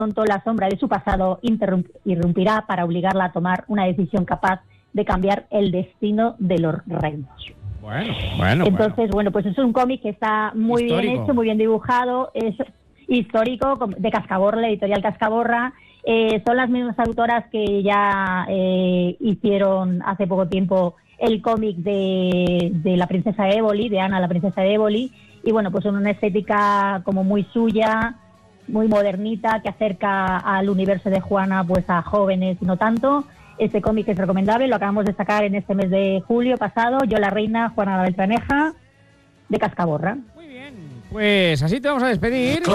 pronto la sombra de su pasado irrumpirá para obligarla a tomar una decisión capaz de cambiar el destino de los reinos. Bueno. Entonces, pues es un cómic que está muy histórico. bien hecho, muy bien dibujado, es histórico, de Cascaborra, la editorial Cascaborra. Son las mismas autoras que ya hicieron hace poco tiempo el cómic de la princesa Éboli, de Ana, la princesa de Éboli, y bueno, pues son una estética como muy suya, muy modernita, que acerca al universo de Juana pues a jóvenes y no tanto. Este cómic es recomendable, lo acabamos de sacar en este mes de julio pasado, Yo la reina, Juana la Beltraneja, de Cascaborra. Muy bien, pues así te vamos a despedir.